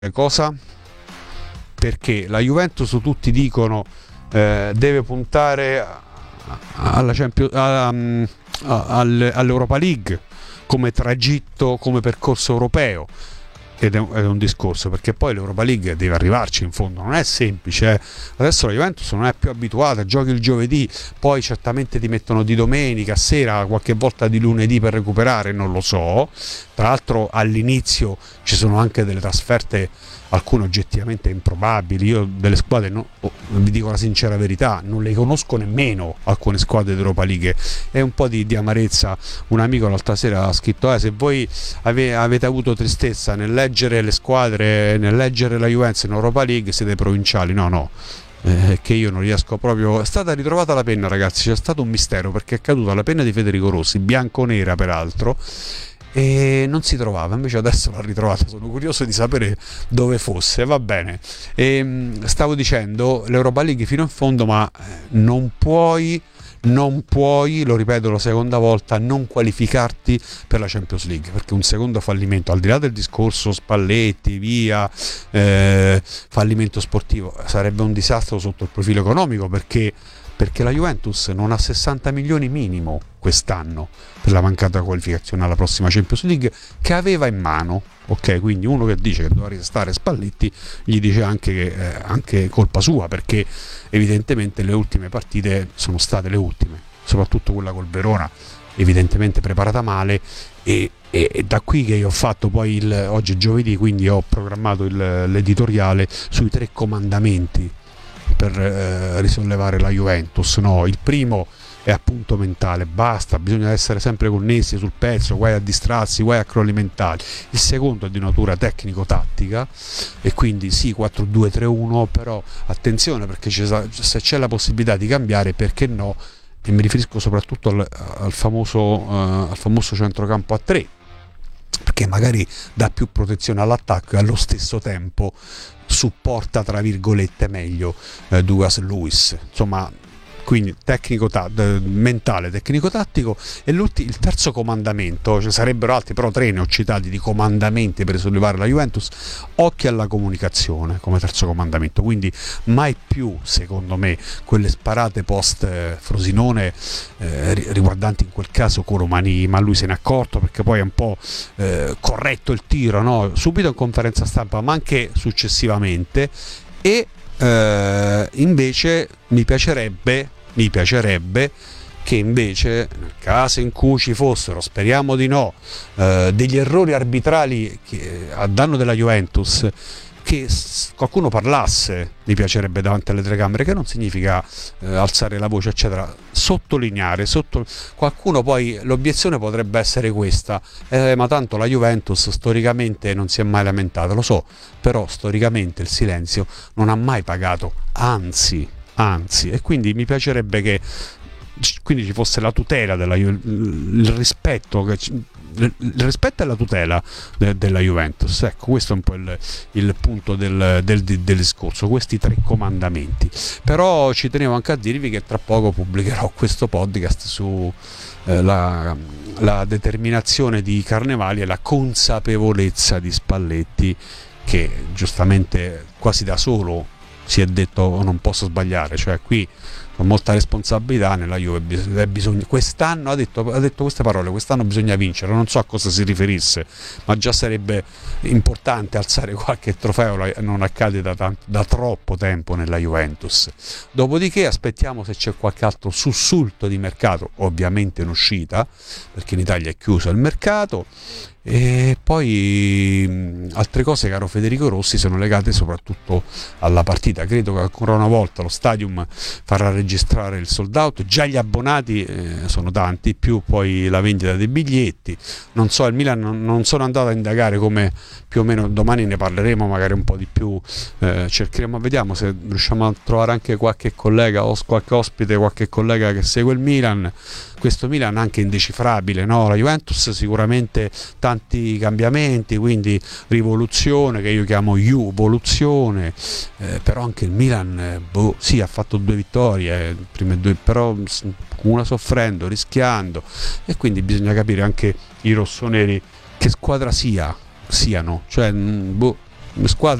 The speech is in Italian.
cosa? Perché la Juventus, tutti dicono, deve puntare alla all'Europa League come tragitto, come percorso europeo. Ed è un discorso, perché poi l'Europa League deve arrivarci in fondo, non è semplice. Adesso la Juventus non è più abituata, giochi il giovedì, poi certamente ti mettono di domenica sera, qualche volta di lunedì per recuperare, non lo so. Tra l'altro all'inizio ci sono anche delle trasferte, alcune oggettivamente improbabili. Io delle squadre, vi dico la sincera verità, non le conosco nemmeno alcune squadre d'Europa League. È un po' di amarezza. Un amico l'altra sera ha scritto: se voi avete avuto tristezza nel leggere le squadre, nel leggere la Juventus in Europa League, siete provinciali. No, che io non riesco proprio. È stata ritrovata la penna, ragazzi, c'è stato un mistero, perché è caduta la penna di Federico Rossi, bianconera peraltro, e non si trovava, invece adesso l'ha ritrovata. Sono curioso di sapere dove fosse. Va bene, stavo dicendo l'Europa League fino in fondo, ma non puoi, lo ripeto la seconda volta, non qualificarti per la Champions League, perché un secondo fallimento, al di là del discorso Spalletti via, fallimento sportivo, sarebbe un disastro sotto il profilo economico, perché la Juventus non ha 60 milioni minimo quest'anno per la mancata qualificazione alla prossima Champions League, che aveva in mano. Ok, quindi uno che dice che doveva restare Spalletti gli dice anche che è anche colpa sua, perché evidentemente le ultime partite sono state le ultime, soprattutto quella col Verona, evidentemente preparata male, e da qui che io ho fatto poi oggi è giovedì, quindi ho programmato l'editoriale sui 3 comandamenti per risollevare la Juventus. No, il primo è appunto mentale, basta, bisogna essere sempre connessi sul pezzo, guai a distrarsi, guai a crolli mentali. Il secondo è di natura tecnico-tattica, e quindi sì, 4-2-3-1, però attenzione, perché se c'è la possibilità di cambiare, perché no? E mi riferisco soprattutto al famoso centrocampo a 3, perché magari dà più protezione all'attacco e allo stesso tempo supporta, tra virgolette, meglio Douglas Luiz. Insomma, quindi mentale, tecnico-tattico. E il terzo comandamento, ce ne sarebbero altri, però 3 ne ho citati di comandamenti per sollevare la Juventus. Occhio alla comunicazione come terzo comandamento, quindi mai più, secondo me, quelle sparate post Frosinone, riguardanti in quel caso Coromani, ma lui se n'è accorto, perché poi è un po' corretto il tiro, no? Subito in conferenza stampa, ma anche successivamente. E invece mi piacerebbe che invece, nel caso in cui ci fossero, speriamo di no, degli errori arbitrali a danno della Juventus, che qualcuno parlasse, mi piacerebbe, davanti alle telecamere, che non significa alzare la voce eccetera, sottolineare, qualcuno poi, l'obiezione potrebbe essere questa: ma tanto la Juventus storicamente non si è mai lamentata. Lo so, però storicamente il silenzio non ha mai pagato, anzi, e quindi mi piacerebbe che quindi ci fosse la tutela il rispetto e la tutela della Juventus. Ecco, questo è un po' il punto del discorso, questi 3 comandamenti. Però ci tenevo anche a dirvi che tra poco pubblicherò questo podcast su la determinazione di Carnevali e la consapevolezza di Spalletti, che giustamente quasi da solo si è detto: non posso sbagliare, cioè qui con molta responsabilità nella Juve bisogna, quest'anno ha detto queste parole: quest'anno bisogna vincere. Non so a cosa si riferisse, ma già sarebbe importante alzare qualche trofeo, non accade da troppo tempo nella Juventus. Dopodiché aspettiamo se c'è qualche altro sussulto di mercato, ovviamente in uscita, perché in Italia è chiuso il mercato. E poi altre cose, caro Federico Rossi, sono legate soprattutto alla partita. Credo che ancora una volta lo Stadium farà registrare il sold out. Già gli abbonati sono tanti, più poi la vendita dei biglietti. Non so, il Milan non sono andato a indagare come, più o meno domani ne parleremo magari un po' di più, cercheremo, vediamo se riusciamo a trovare anche qualche collega o qualche ospite, qualche collega che segue il Milan. Questo Milan anche indecifrabile, no? La Juventus sicuramente tanti cambiamenti, quindi rivoluzione, che io chiamo evoluzione, però anche il Milan sì, ha fatto 2 vittorie, prime 2, però una soffrendo, rischiando, e quindi bisogna capire anche i rossoneri che squadra siano, cioè squadre